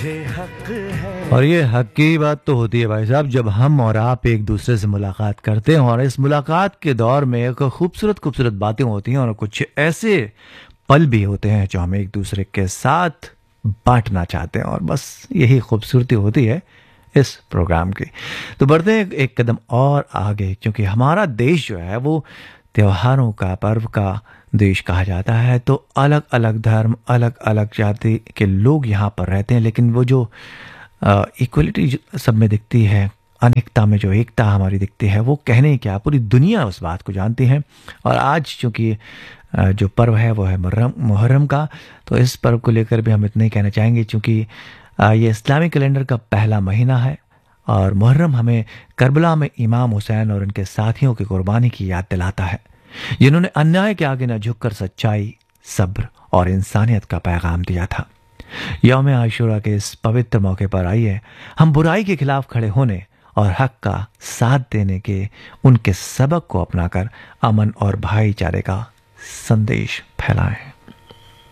और ये हक की बात तो होती है भाई साहब, जब हम और आप एक दूसरे से मुलाकात करते हैं और इस मुलाकात के दौर में एक खूबसूरत खूबसूरत बातें होती हैं और कुछ ऐसे पल भी होते हैं जो हम एक दूसरे के साथ बांटना चाहते हैं, और बस यही खूबसूरती होती है इस प्रोग्राम की। तो बढ़ते हैं एक कदम और आगे, क्योंकि हमारा देश जो है वो त्योहारों का, पर्व का देश कहा जाता है। तो अलग अलग धर्म, अलग अलग जाति के लोग यहाँ पर रहते हैं, लेकिन वो जो इक्वलिटी सब में दिखती है, अनेकता में जो एकता हमारी दिखती है, वो कहने क्या, पूरी दुनिया उस बात को जानती है। और आज चूंकि जो पर्व है वो है मुहर्रम का, तो इस पर्व को लेकर भी हम इतना ही कहना चाहेंगे, चूंकि ये इस्लामी कैलेंडर का पहला महीना है और मुहर्रम हमें करबला में इमाम हुसैन और उनके साथियों की कुर्बानी की याद दिलाता है, जिन्होंने अन्याय के आगे न झुककर सच्चाई, सब्र और इंसानियत का पैगाम दिया था। यौम आशूरा के इस पवित्र मौके पर आइए हम बुराई के खिलाफ खड़े होने और हक का साथ देने के उनके सबक को अपनाकर अमन और भाईचारे का संदेश फैलाएं।